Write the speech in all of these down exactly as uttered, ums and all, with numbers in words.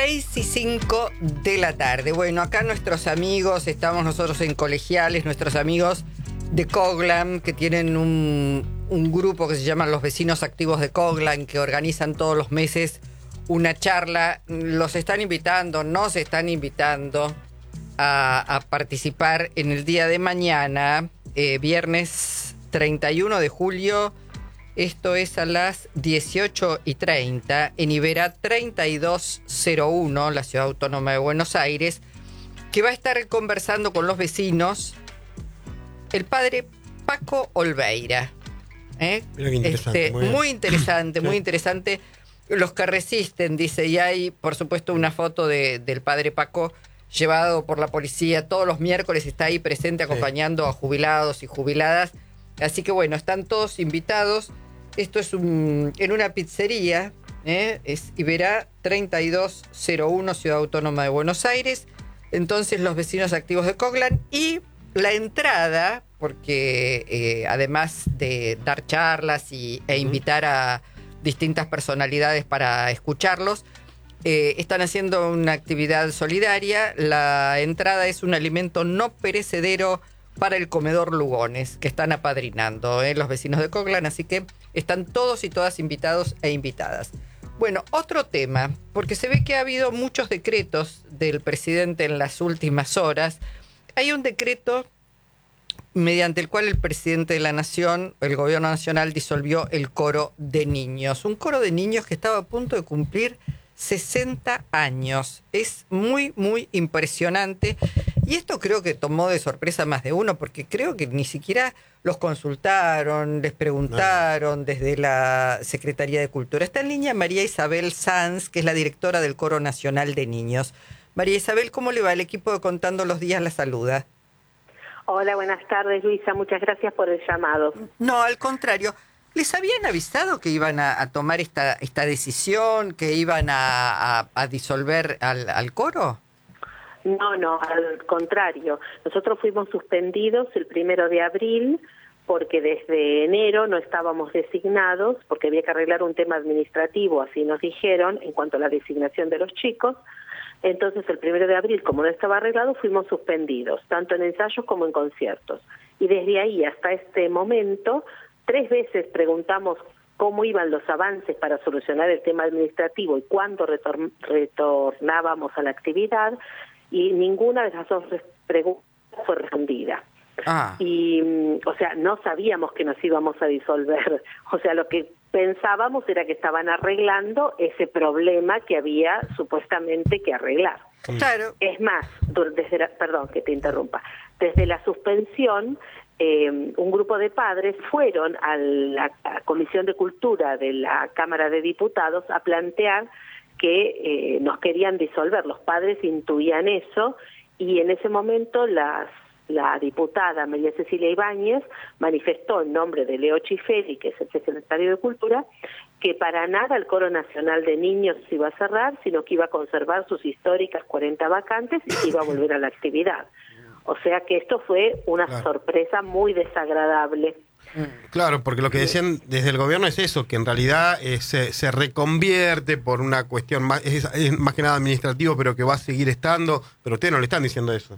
seis y cinco de la tarde. Bueno, acá nuestros amigos, estamos nosotros en Colegiales, nuestros amigos de Coglan, que tienen un, un grupo que se llama Los Vecinos Activos de Coglan, que organizan todos los meses una charla. Los están invitando, nos están invitando a, a participar en el día de mañana, eh, viernes treinta y uno de julio. Esto es a las dieciocho y treinta en Iberá treinta y dos cero uno, la Ciudad Autónoma de Buenos Aires, que va a estar conversando con los vecinos el padre Paco Olveira. ¿eh? Mira qué interesante, este, muy, muy interesante, sí. muy interesante. Los que resisten, dice, y hay, por supuesto, una foto de, del padre Paco llevado por la policía. Todos los miércoles está ahí presente acompañando sí. a jubilados y jubiladas. Así que bueno, están todos invitados. Esto es un, en una pizzería, ¿eh? Es Iberá treinta y dos cero uno, Ciudad Autónoma de Buenos Aires. Entonces, los vecinos activos de Coglan. Y la entrada, porque eh, además de dar charlas y, e invitar a distintas personalidades para escucharlos, eh, están haciendo una actividad solidaria. La entrada es un alimento no perecedero para el comedor Lugones, que están apadrinando ¿eh? los vecinos de Coglan, así que están todos y todas invitados e invitadas. Bueno, otro tema, porque se ve que ha habido muchos decretos del presidente en las últimas horas. Hay un decreto mediante el cual el presidente de la Nación, el gobierno nacional, disolvió el coro de niños. Un coro de niños que estaba a punto de cumplir sesenta años. Es muy, muy impresionante. Y esto creo que tomó de sorpresa a más de uno, porque creo que ni siquiera los consultaron, les preguntaron desde la Secretaría de Cultura. Está en línea María Isabel Sanz, que es la directora del Coro Nacional de Niños. María Isabel, ¿cómo le va? El equipo de Contando los Días la saluda. Hola, buenas tardes, Luisa. Muchas gracias por el llamado. No, al contrario. ¿Les habían avisado que iban a, a tomar esta, esta decisión, que iban a, a, a disolver al, al coro? No, no, al contrario. Nosotros fuimos suspendidos el primero de abril porque desde enero no estábamos designados, porque había que arreglar un tema administrativo, así nos dijeron, en cuanto a la designación de los chicos. Entonces, el primero de abril, como no estaba arreglado, fuimos suspendidos, tanto en ensayos como en conciertos. Y desde ahí hasta este momento, tres veces preguntamos cómo iban los avances para solucionar el tema administrativo y cuándo retor- retornábamos a la actividad, y ninguna de las dos preguntas fue respondida. Ah. Y, o sea, no sabíamos que nos íbamos a disolver. O sea, lo que pensábamos era que estaban arreglando ese problema que había supuestamente que arreglar. Claro. Es más, desde la, perdón que te interrumpa, desde la suspensión, eh, un grupo de padres fueron a la a Comisión de Cultura de la Cámara de Diputados a plantear que eh, nos querían disolver. Los padres intuían eso, y en ese momento las la diputada María Cecilia Ibáñez manifestó en nombre de Leo Chifeli, que es el secretario de Cultura, que para nada el Coro Nacional de Niños se iba a cerrar, sino que iba a conservar sus históricas cuarenta vacantes y iba a volver a la actividad. O sea que esto fue una claro. sorpresa muy desagradable. Claro, porque lo que decían desde el gobierno es eso, que en realidad eh, se, se reconvierte por una cuestión más, es, es más que nada administrativo, pero que va a seguir estando, pero ustedes no le están diciendo eso.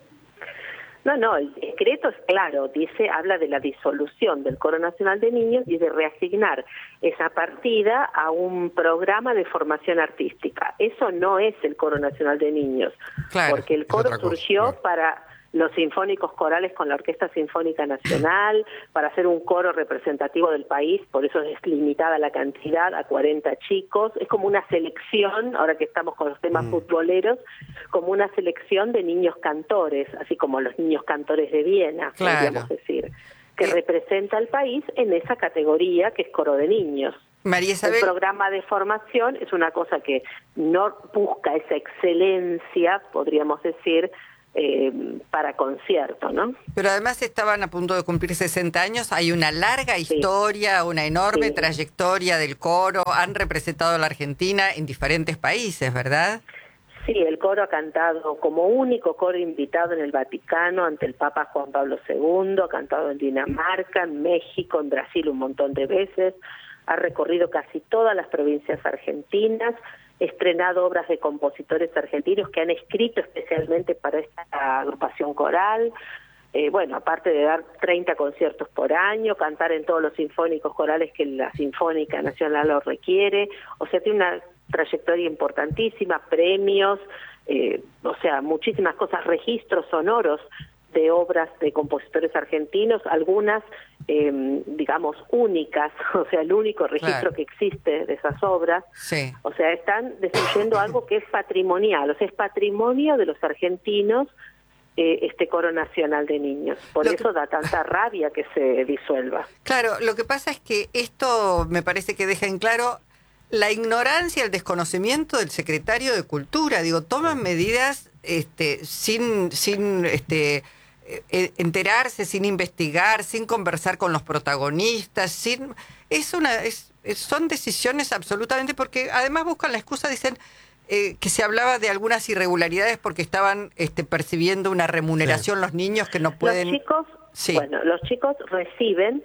No, no, el decreto es claro, dice, habla de la disolución del Coro Nacional de Niños y de reasignar esa partida a un programa de formación artística. Eso no es el Coro Nacional de Niños, claro, porque el coro surgió cosa, claro. para los sinfónicos corales con la Orquesta Sinfónica Nacional, para hacer un coro representativo del país, por eso es limitada la cantidad a cuarenta chicos. Es como una selección, ahora que estamos con los temas mm. futboleros, como una selección de niños cantores, así como los niños cantores de Viena, claro. podríamos decir, que eh. representa al país en esa categoría que es coro de niños. María Isabel. El programa de formación es una cosa que no busca esa excelencia, podríamos decir, Eh, para concierto, ¿no? Pero además estaban a punto de cumplir sesenta años, hay una larga historia, sí. una enorme sí. trayectoria del coro, han representado a la Argentina en diferentes países, ¿verdad? Sí, el coro ha cantado como único coro invitado en el Vaticano ante el Papa Juan Pablo segundo, ha cantado en Dinamarca, en México, en Brasil un montón de veces, ha recorrido casi todas las provincias argentinas, estrenado obras de compositores argentinos que han escrito especialmente para esta agrupación coral. Eh, bueno, aparte de dar treinta conciertos por año, cantar en todos los sinfónicos corales que la Sinfónica Nacional lo requiere, o sea, tiene una trayectoria importantísima, premios, eh, o sea, muchísimas cosas, registros sonoros de obras de compositores argentinos, algunas, eh, digamos, únicas, o sea, el único registro claro. que existe de esas obras. Sí. O sea, están destruyendo algo que es patrimonial, o sea, es patrimonio de los argentinos, eh, este coro nacional de niños. Por lo eso que... da tanta rabia que se disuelva. Claro, lo que pasa es que esto me parece que deja en claro la ignorancia, el desconocimiento del secretario de Cultura. Digo, toman medidas este, sin, sin este, enterarse, sin investigar, sin conversar con los protagonistas, sin es una es, son decisiones absolutamente, porque además buscan la excusa, dicen eh, que se hablaba de algunas irregularidades porque estaban este, percibiendo una remuneración sí. los niños que no pueden. Los chicos, sí. bueno, los chicos reciben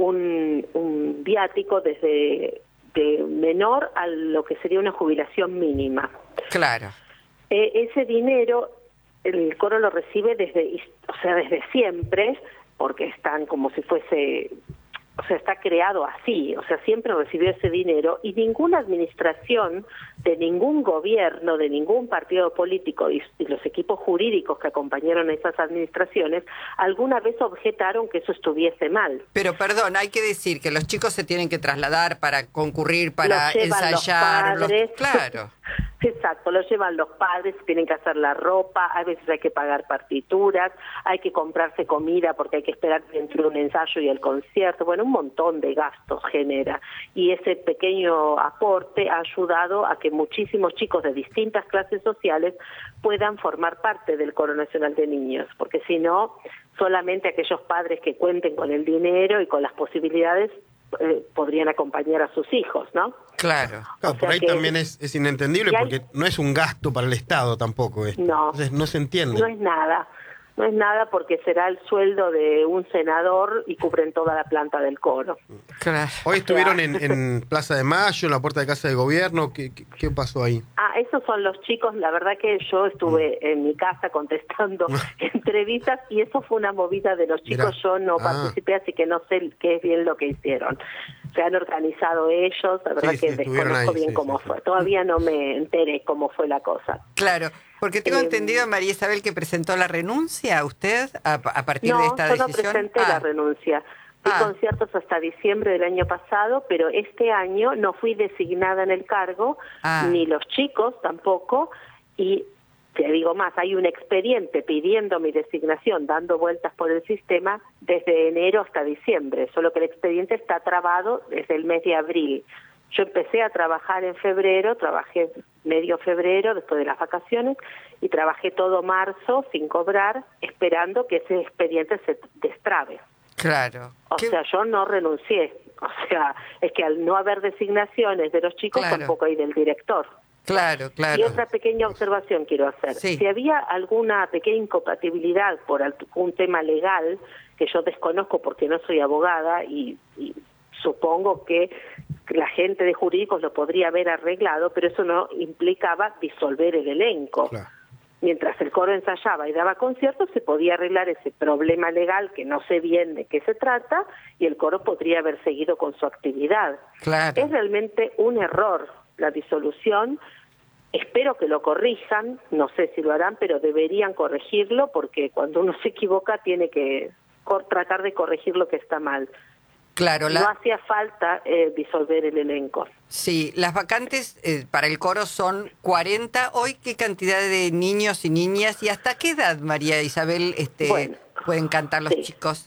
un, un viático desde de menor a lo que sería una jubilación mínima. Claro. Eh, ese dinero el coro lo recibe desde, o sea, desde siempre, porque están como si fuese, o sea, está creado así, o sea, siempre recibió ese dinero y ninguna administración de ningún gobierno, de ningún partido político y, y los equipos jurídicos que acompañaron a esas administraciones alguna vez objetaron que eso estuviese mal. Pero perdón, hay que decir que los chicos se tienen que trasladar para concurrir, para los llevan ensayar. Los padres. Los... Claro. Exacto, lo llevan los padres, tienen que hacer la ropa, a veces hay que pagar partituras, hay que comprarse comida porque hay que esperar entre un ensayo y el concierto, bueno, un montón de gastos genera. Y ese pequeño aporte ha ayudado a que muchísimos chicos de distintas clases sociales puedan formar parte del Coro Nacional de Niños, porque si no, solamente aquellos padres que cuenten con el dinero y con las posibilidades Eh, podrían acompañar a sus hijos, ¿no? Claro, claro por ahí también es, es inentendible hay... porque no es un gasto para el Estado tampoco esto. No, entonces no se entiende. No es nada, no es nada porque será el sueldo de un senador y cubren toda la planta del coro. Claro. Hoy estuvieron en, en Plaza de Mayo, en la puerta de Casa de Gobierno, ¿qué, qué, qué pasó ahí? Ah, esos son los chicos, la verdad que yo estuve mm. en mi casa contestando entrevistas y eso fue una movida de los chicos, Mirá. yo no ah. participé, así que no sé qué es bien lo que hicieron. Se han organizado ellos, la verdad sí, que sí, desconozco ahí, bien sí, cómo sí, fue. Sí. Todavía no me enteré cómo fue la cosa. Claro, porque tengo eh, entendido, María Isabel, que presentó la renuncia a usted a, a partir no, de esta decisión. decisión. No, yo no presenté ah. la renuncia. Di ah. conciertos hasta diciembre del año pasado, pero este año no fui designada en el cargo, ah. ni los chicos tampoco, y te digo más, hay un expediente pidiendo mi designación, dando vueltas por el sistema desde enero hasta diciembre, solo que el expediente está trabado desde el mes de abril. Yo empecé a trabajar en febrero, trabajé medio febrero, después de las vacaciones, y trabajé todo marzo sin cobrar, esperando que ese expediente se destrabe. Claro. O ¿Qué? sea, yo no renuncié. O sea, es que al no haber designaciones de los chicos, claro. tampoco hay del director. Claro, claro. Y otra pequeña observación quiero hacer. Sí. Si había alguna pequeña incompatibilidad por algún tema legal, que yo desconozco porque no soy abogada y, y supongo que la gente de jurídicos lo podría haber arreglado, pero eso no implicaba disolver el elenco. Claro. Mientras el coro ensayaba y daba conciertos, se podía arreglar ese problema legal que no sé bien de qué se trata y el coro podría haber seguido con su actividad. Claro. Es realmente un error la disolución. Espero que lo corrijan, no sé si lo harán, pero deberían corregirlo porque cuando uno se equivoca tiene que tratar de corregir lo que está mal. Claro, la... No hacía falta eh, disolver el elenco. Sí, las vacantes eh, para el coro son cuarenta. Hoy, ¿qué cantidad de niños y niñas? ¿Y hasta qué edad, María Isabel, este, bueno, pueden cantar los sí. chicos?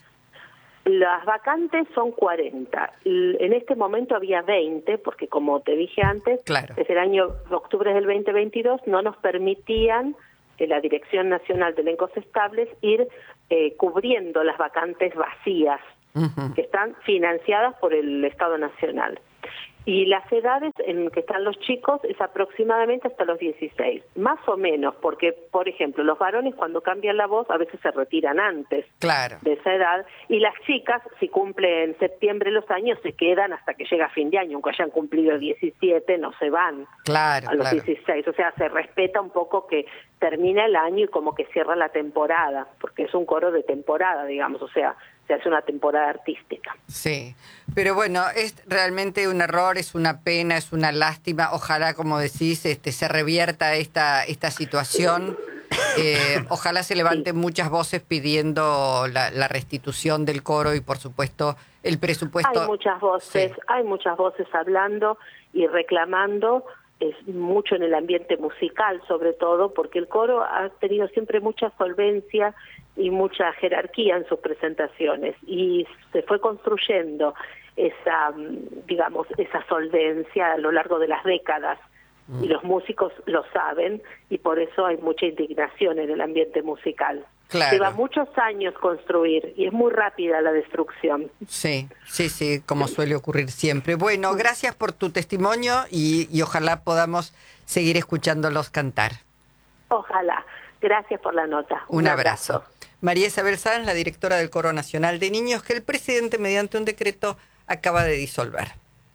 Las vacantes son cuarenta. En este momento había veinte, porque como te dije antes, claro. desde el año octubre del veinte veintidós no nos permitían en la Dirección Nacional de Elencos Estables ir eh, cubriendo las vacantes vacías, uh-huh. que están financiadas por el Estado Nacional. Y las edades en que están los chicos es aproximadamente hasta los dieciséis, más o menos, porque, por ejemplo, los varones cuando cambian la voz a veces se retiran antes claro. de esa edad, y las chicas, si cumplen en septiembre los años, se quedan hasta que llega fin de año, aunque hayan cumplido diecisiete, no se van claro, a los claro. dieciséis, o sea, se respeta un poco que termina el año y como que cierra la temporada, porque es un coro de temporada, digamos, o sea, se hace una temporada artística. Sí, pero bueno, es realmente un error, es una pena, es una lástima. Ojalá, como decís, este, se revierta esta, esta situación. Eh, ojalá se levanten sí. muchas voces pidiendo la, la restitución del coro y, por supuesto, el presupuesto. Hay muchas voces, sí. hay muchas voces hablando y reclamando. Es mucho en el ambiente musical, sobre todo, porque el coro ha tenido siempre mucha solvencia y mucha jerarquía en sus presentaciones, y se fue construyendo esa, digamos, esa solvencia a lo largo de las décadas, mm. y los músicos lo saben, y por eso hay mucha indignación en el ambiente musical. Claro. Lleva muchos años construir y es muy rápida la destrucción. Sí, sí, sí, como suele ocurrir siempre. Bueno, gracias por tu testimonio y, y ojalá podamos seguir escuchándolos cantar. Ojalá. Gracias por la nota. Un, Un abrazo. abrazo. María Isabel Sáenz, la directora del Coro Nacional de Niños, que el presidente, mediante un decreto, acaba de disolver.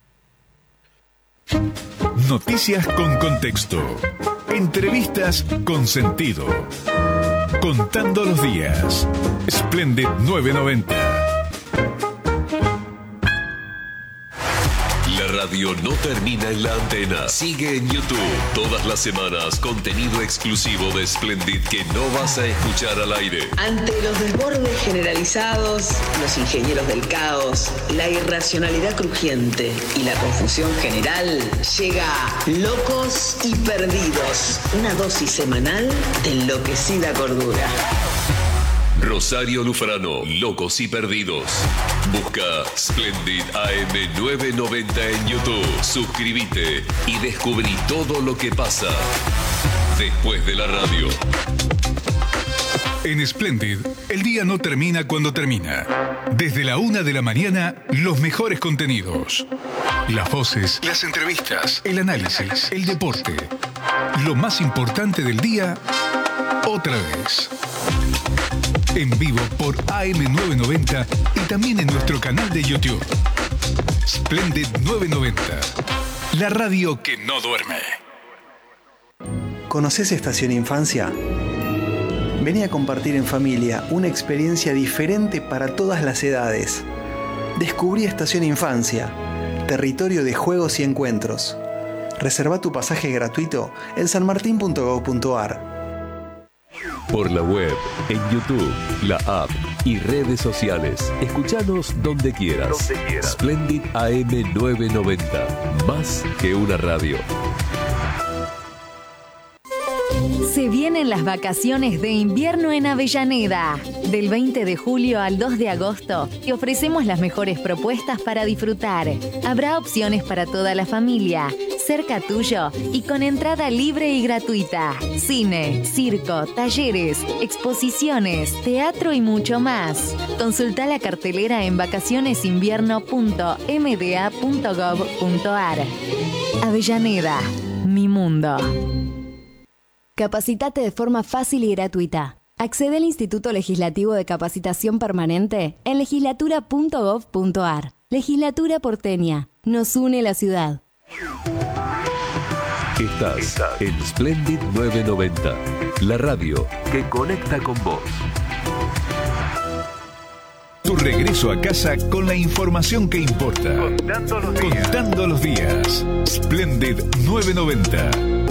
Noticias con contexto. Entrevistas con sentido. Contando los días. Splendid nueve noventa. La radio no termina en la antena. Sigue en YouTube. Todas las semanas, contenido exclusivo de Splendid que no vas a escuchar al aire. Ante los desbordes generalizados, los ingenieros del caos, la irracionalidad crujiente y la confusión general, llega Locos y Perdidos. Una dosis semanal de enloquecida cordura. Rosario Lufrano, Locos y Perdidos. Busca Splendid A M nueve noventa en YouTube. Suscríbete y descubrí todo lo que pasa después de la radio. En Splendid, el día no termina cuando termina. Desde la una de la mañana, los mejores contenidos. Las voces, las entrevistas, el análisis, el deporte. Lo más importante del día, otra vez. En vivo por A M nueve noventa y también en nuestro canal de YouTube. Splendid nueve noventa, la radio que no duerme. ¿Conoces Estación Infancia? Vení a compartir en familia una experiencia diferente para todas las edades. Descubrí Estación Infancia, territorio de juegos y encuentros. Reserva tu pasaje gratuito en sanmartin punto gob punto ar. Por la web, en YouTube, la app y redes sociales. Escuchanos donde quieras. Donde quieras. Splendid A M nueve noventa. Más que una radio. Se vienen las vacaciones de invierno en Avellaneda. Del veinte de julio al dos de agosto te ofrecemos las mejores propuestas para disfrutar. Habrá opciones para toda la familia, cerca tuyo y con entrada libre y gratuita. Cine, circo, talleres, exposiciones, teatro y mucho más. Consulta la cartelera en vacaciones invierno punto m d a punto gob punto ar. Avellaneda, mi mundo. Capacitate de forma fácil y gratuita. Accede al Instituto Legislativo de Capacitación Permanente en legislatura punto gob punto ar. Legislatura porteña. Nos une la ciudad. Estás, Estás en Splendid nueve noventa, la radio que conecta con vos. Tu regreso a casa con la información que importa. Contando los días. Contando los días. Splendid nueve noventa.